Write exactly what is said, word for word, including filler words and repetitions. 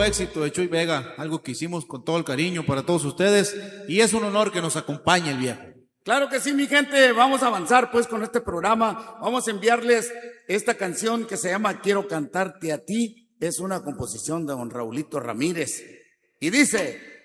éxito de Chuy Vega, algo que hicimos con todo el cariño para todos ustedes y es un honor que nos acompañe el viejo. Claro que sí, mi gente, vamos a avanzar pues con este programa. Vamos a enviarles esta canción que se llama Quiero cantarte a ti. Es una composición de don Raulito Ramírez y dice...